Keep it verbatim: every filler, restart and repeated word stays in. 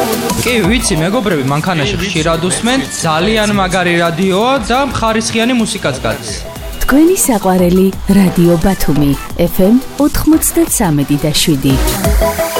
კი, ვიცი, მეგობრები, მანქანაში ხშირად უსმენ, ძალიან მაგარი რადიოა და ხარისხიანი მუსიკაც გადის. თქვენი საყვარელი რადიო ბათუმი, ეფ ემ ოთხმოცდასამი და შვიდი.